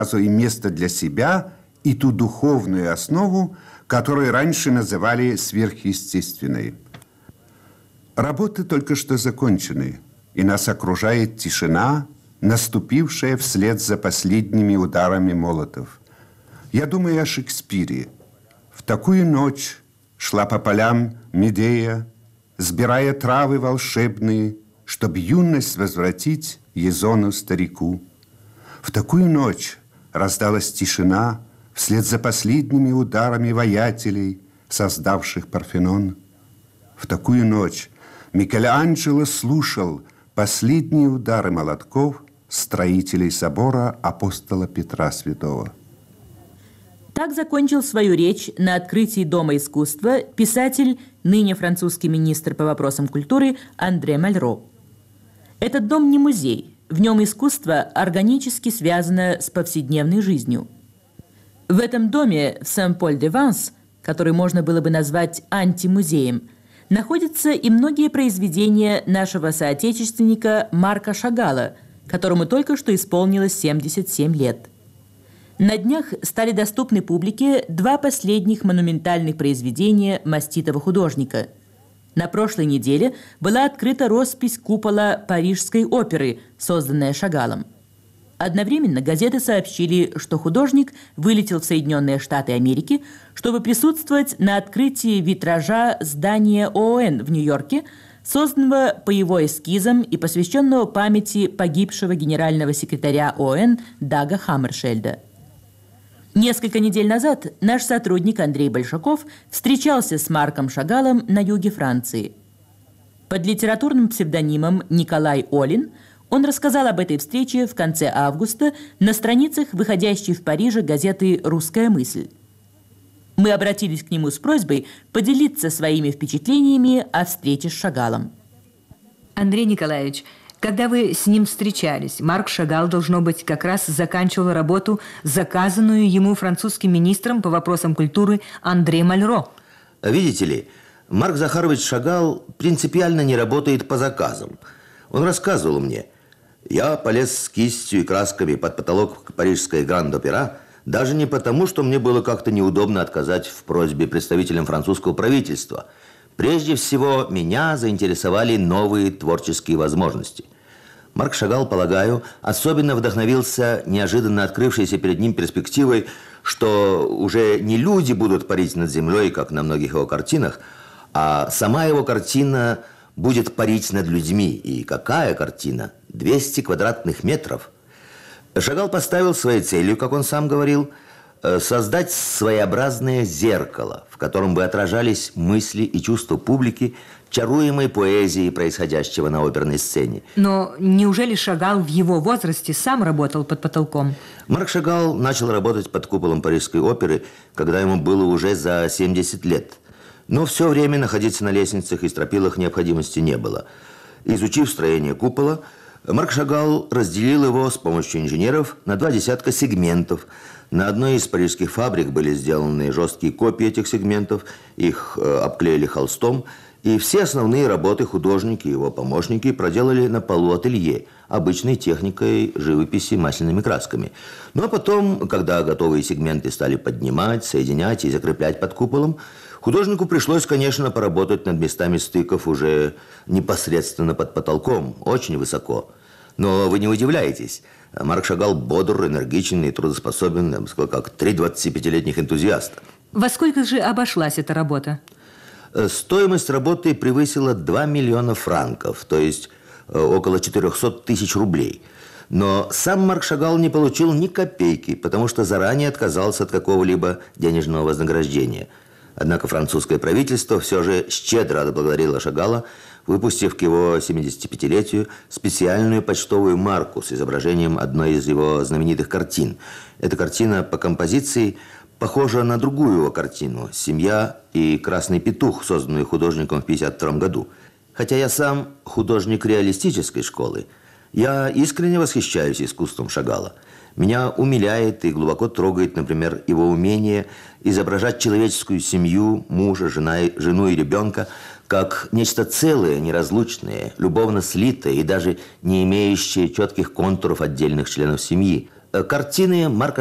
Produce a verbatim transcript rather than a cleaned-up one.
и место для себя, и ту духовную основу, которую раньше называли сверхъестественной. Работы только что закончены, и нас окружает тишина, наступившая вслед за последними ударами молотов. Я думаю о Шекспире. В такую ночь шла по полям Медея, сбирая травы волшебные, чтоб юность возвратить Езону старику. В такую ночь раздалась тишина вслед за последними ударами воятелей, создавших Парфенон. В такую ночь Микеланджело слушал последние удары молотков строителей собора апостола Петра Святого. Так закончил свою речь на открытии Дома искусства писатель, ныне французский министр по вопросам культуры Андре Мальро. Этот дом не музей, в нем искусство органически связано с повседневной жизнью. В этом доме в Сен-Поль-де-Ванс, который можно было бы назвать антимузеем, находятся и многие произведения нашего соотечественника Марка Шагала, которому только что исполнилось семьдесят семь лет. На днях стали доступны публике два последних монументальных произведения маститого художника. На прошлой неделе была открыта роспись купола Парижской оперы, созданная Шагалом. Одновременно газеты сообщили, что художник вылетел в Соединенные Штаты Америки, чтобы присутствовать на открытии витража здания ООН в Нью-Йорке, созданного по его эскизам и посвященного памяти погибшего генерального секретаря ООН Дага Хаммершельда. Несколько недель назад наш сотрудник Андрей Большаков встречался с Марком Шагалом на юге Франции. Под литературным псевдонимом Николай Олин он рассказал об этой встрече в конце августа на страницах выходящей в Париже газеты «Русская мысль». Мы обратились к нему с просьбой поделиться своими впечатлениями о встрече с Шагалом. Андрей Николаевич, когда вы с ним встречались, Марк Шагал, должно быть, как раз заканчивал работу, заказанную ему французским министром по вопросам культуры Андре Мальро. Видите ли, Марк Захарович Шагал принципиально не работает по заказам. Он рассказывал мне: я полез с кистью и красками под потолок парижской Гранд-Опера даже не потому, что мне было как-то неудобно отказать в просьбе представителям французского правительства. Прежде всего, меня заинтересовали новые творческие возможности. Марк Шагал, полагаю, особенно вдохновился неожиданно открывшейся перед ним перспективой, что уже не люди будут парить над землей, как на многих его картинах, а сама его картина будет парить над людьми. И какая картина? двести квадратных метров. Шагал поставил своей целью, как он сам говорил, создать своеобразное зеркало, в котором бы отражались мысли и чувства публики, чаруемой поэзией происходящего на оперной сцене. Но неужели Шагал в его возрасте сам работал под потолком? Марк Шагал начал работать под куполом Парижской оперы, когда ему было уже за семьдесят лет. Но все время находиться на лестницах и стропилах необходимости не было. Изучив строение купола, Марк Шагал разделил его с помощью инженеров на два десятка сегментов. На одной из парижских фабрик были сделаны жесткие копии этих сегментов, их э, обклеили холстом, и все основные работы художники и его помощники проделали на полу ателье, обычной техникой живописи масляными красками. Ну а потом, когда готовые сегменты стали поднимать, соединять и закреплять под куполом, художнику пришлось, конечно, поработать над местами стыков уже непосредственно под потолком, очень высоко. Но вы не удивляйтесь, Марк Шагал бодр, энергичен и трудоспособен, я бы сказал, как три двадцатипятилетних энтузиаста. Во сколько же обошлась эта работа? Стоимость работы превысила два миллиона франков, то есть около четырехсот тысяч рублей. Но сам Марк Шагал не получил ни копейки, потому что заранее отказался от какого-либо денежного вознаграждения. Однако французское правительство все же щедро отблагодарило Шагала, выпустив к его семидесятипятилетию специальную почтовую марку с изображением одной из его знаменитых картин. Эта картина по композиции похожа на другую его картину «Семья и красный петух», созданную художником в пятьдесят втором году. Хотя я сам художник реалистической школы, я искренне восхищаюсь искусством Шагала. Меня умиляет и глубоко трогает, например, его умение изображать человеческую семью, мужа, жена, жену и ребенка, как нечто целое, неразлучное, любовно слитое и даже не имеющее четких контуров отдельных членов семьи. Картины Марка